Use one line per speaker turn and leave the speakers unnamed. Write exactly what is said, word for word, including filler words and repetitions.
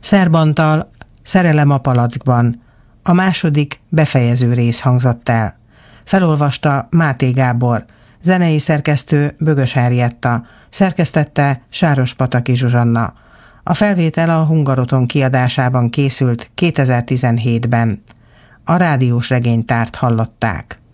Szerbantal, Szerelem a palackban. A második, befejező rész hangzott el. Felolvasta Máté Gábor, zenei szerkesztő Bögös Henrietta, szerkesztette Sáros-Pataki Zsuzsanna. A felvétel a Hungaroton kiadásában készült kétezer-tizenhétben. A rádiós regénytárt hallották.